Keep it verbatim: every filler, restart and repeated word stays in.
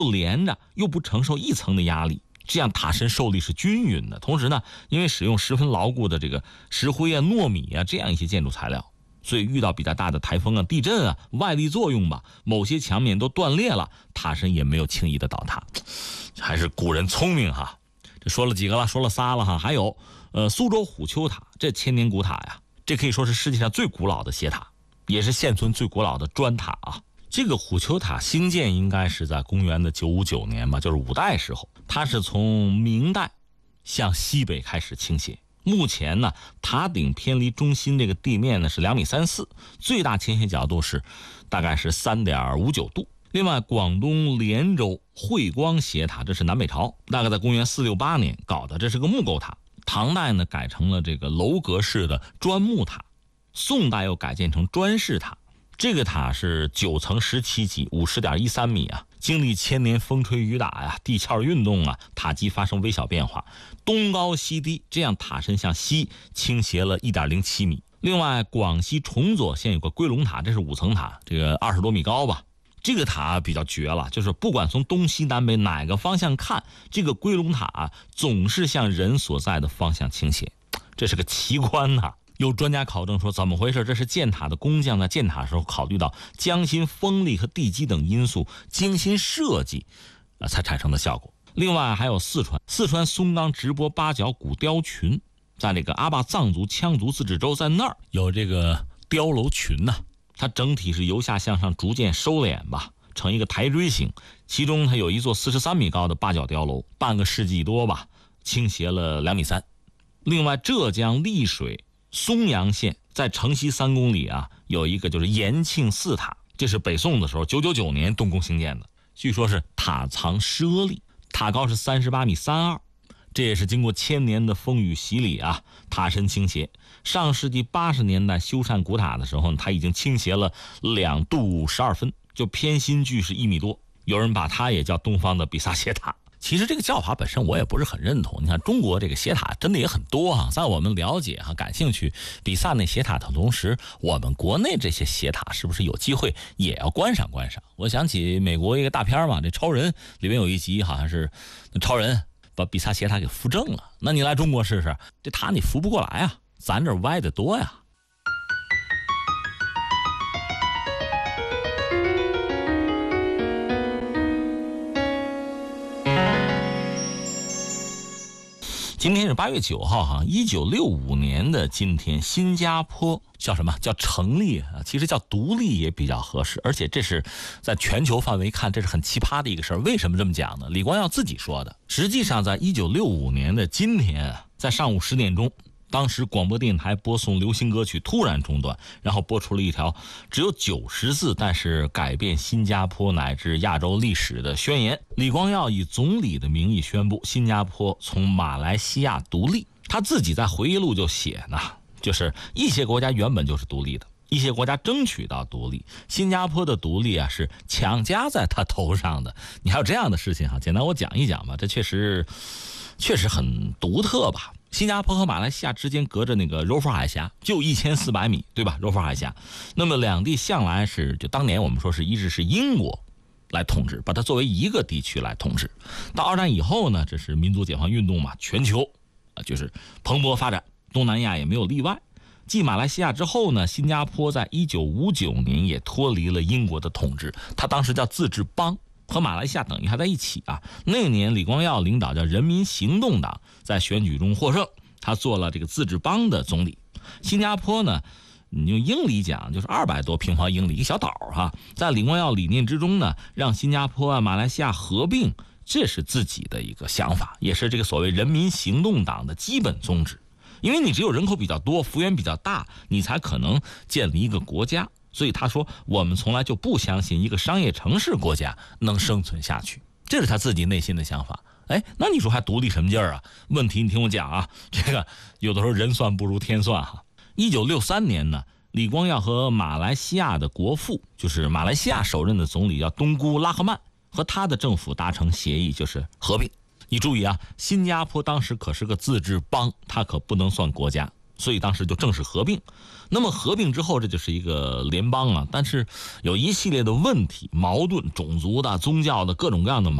连着又不承受一层的压力，这样塔身受力是均匀的。同时呢，因为使用十分牢固的这个石灰啊、糯米啊这样一些建筑材料，所以遇到比较大的台风啊、地震啊、外力作用吧，某些墙面都断裂了，塔身也没有轻易的倒塌。还是古人聪明哈。这说了几个了，说了仨了哈。还有呃苏州虎丘塔，这千年古塔呀，这可以说是世界上最古老的斜塔，也是现存最古老的砖塔啊。这个虎丘塔兴建应该是在公元的九五九年吧，就是五代时候，它是从明代向西北开始倾斜。目前呢，塔顶偏离中心这个地面呢是两米三四，最大倾斜角度是大概是三点五九度。另外，广东连州慧光斜塔，这是南北朝，大概在公元四六八年搞的，这是个木构塔。唐代呢改成了这个楼阁式的砖木塔，宋代又改建成砖式塔。这个塔是九层十七级，五十点一三米啊。经历千年风吹雨打呀，地壳运动啊，塔基发生微小变化，东高西低，这样塔身向西倾斜了一点零七米。另外，广西崇左县有个龟龙塔，这是五层塔，这个二十多米高吧。这个塔比较绝了，就是不管从东西南北哪个方向看，这个龟龙塔啊总是向人所在的方向倾斜，这是个奇观呐、啊。有专家考证说，怎么回事？这是建塔的工匠在建塔的时候考虑到江心风力和地基等因素，精心设计，呃，才产生的效果。另外还有四川，四川松冈直播八角古雕群，在这个阿坝藏族羌族自治州，在那儿有这个碉楼群呐、啊，它整体是由下向上逐渐收敛吧，成一个台锥形。其中它有一座四十三米高的八角碉楼，半个世纪多吧，倾斜了两米三。另外，浙江丽水松阳县在城西三公里啊，有一个就是延庆寺塔，这是北宋的时候九九九年动工兴建的，据说是塔藏猞猁，塔高是三十八米三二，这也是经过千年的风雨洗礼啊，塔身倾斜。上世纪八十年代修缮古塔的时候，它已经倾斜了两度十二分，就偏心距是一米多，有人把它也叫东方的比萨斜塔。其实这个叫法本身我也不是很认同，你看中国这个斜塔真的也很多啊，在我们了解哈、感兴趣比萨那斜塔的同时，我们国内这些斜塔是不是有机会也要观赏观赏？我想起美国一个大片嘛，这超人里面有一集好像是超人把比萨斜塔给扶正了，那你来中国试试，这塔你扶不过来啊，咱这歪的多呀。今天是八月九号哈，一九六五年的今天，新加坡叫什么？叫成立啊？其实叫独立也比较合适，而且这是在全球范围看，这是很奇葩的一个事儿。为什么这么讲呢？李光耀自己说的。实际上，在一九六五年的今天，在上午十点钟，当时广播电台播送流行歌曲突然中断，然后播出了一条只有九十字，但是改变新加坡乃至亚洲历史的宣言。李光耀以总理的名义宣布新加坡从马来西亚独立。他自己在回忆录就写呢，就是一些国家原本就是独立的，一些国家争取到独立，新加坡的独立啊是强加在他头上的。你还有这样的事情哈，简单我讲一讲吧，这确实确实很独特吧。新加坡和马来西亚之间隔着那个柔佛海峡就一千四百米，对吧？柔佛海峡，那么两地向来是就当年我们说是一直是英国来统治，把它作为一个地区来统治。到二战以后呢，这是民族解放运动嘛，全球啊就是蓬勃发展，东南亚也没有例外。继马来西亚之后呢，新加坡在一九五九年也脱离了英国的统治，它当时叫自治邦。和马来西亚等于还在一起啊。那年李光耀领导叫人民行动党在选举中获胜，他做了这个自治邦的总理。新加坡呢，你用英里讲就是二百多平方英里一个小岛哈，在李光耀理念之中呢，让新加坡啊、马来西亚合并，这是自己的一个想法，也是这个所谓人民行动党的基本宗旨。因为你只有人口比较多，幅员比较大，你才可能建立一个国家。所以他说，我们从来就不相信一个商业城市国家能生存下去，这是他自己内心的想法。哎，那你说还独立什么劲儿啊？问题你听我讲啊，这个有的时候人算不如天算哈。一九六三年呢，李光耀和马来西亚的国父，就是马来西亚首任的总理叫东姑拉赫曼，和他的政府达成协议，就是合并。你注意啊，新加坡当时可是个自治邦，它可不能算国家。 所以当时就正式合并。那么合并之后，这就是一个联邦啊，但是有一系列的问题、矛盾、种族的、宗教的各种各样的矛盾。